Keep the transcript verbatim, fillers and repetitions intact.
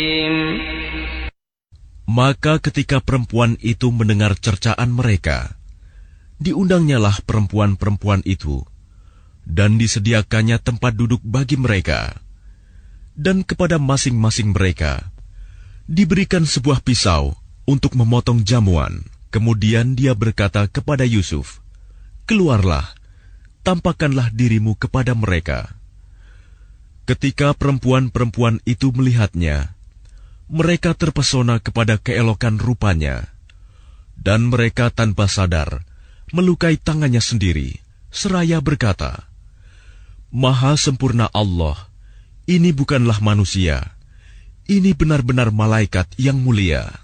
Maka ketika perempuan itu mendengar cercaan mereka, diundangnyalah perempuan-perempuan itu, dan disediakannya tempat duduk bagi mereka. Dan kepada masing-masing mereka diberikan sebuah pisau untuk memotong jamuan. Kemudian dia berkata kepada Yusuf, "Keluarlah, tampakkanlah dirimu kepada mereka." Ketika perempuan-perempuan itu melihatnya, mereka terpesona kepada keelokan rupanya, dan mereka tanpa sadar melukai tangannya sendiri, seraya berkata, "Maha sempurna Allah, ini bukanlah manusia, ini benar-benar malaikat yang mulia."